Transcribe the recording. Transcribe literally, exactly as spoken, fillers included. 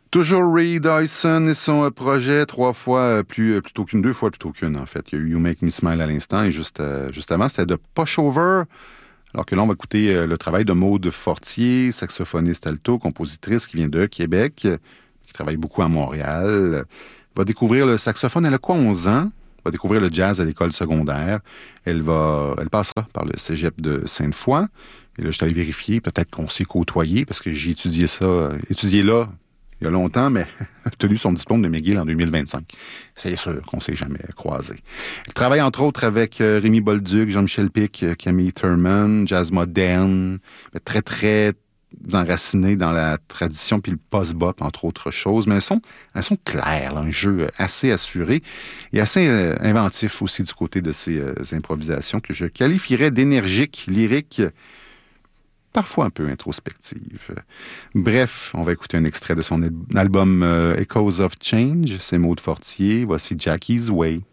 Toujours Ray Dyson et son projet, trois fois plus, plutôt qu'une, deux fois plutôt qu'une, en fait. Il y a eu You Make Me Smile à l'instant, et juste, euh, juste avant, c'était de Pushover. Alors que là, on va écouter euh, le travail de Maude Fortier, saxophoniste alto, compositrice qui vient de Québec, qui travaille beaucoup à Montréal. Va découvrir le saxophone, elle a quoi, onze ans? Va découvrir le jazz à l'école secondaire. Elle va, elle passera par le cégep de Sainte-Foy. Et là, je suis allé vérifier, peut-être qu'on s'est côtoyé, parce que j'ai étudié ça, étudié là, il y a longtemps, mais obtenu son diplôme de McGill en deux mille vingt-cinq. C'est sûr qu'on ne s'est jamais croisés. Elle travaille entre autres avec euh, Rémi Bolduc, Jean-Michel Pic, euh, Camille Thurman, jazz moderne, mais très, très enracinée dans la tradition, puis le post-bop, entre autres choses. Mais elles sont, elles sont claires, là, un jeu assez assuré et assez euh, inventif aussi du côté de ces euh, improvisations que je qualifierais d'énergiques, lyriques, parfois un peu introspective. Bref, on va écouter un extrait de son album euh, Echoes of Change. C'est Maude Fortier. Voici Jackie's Way.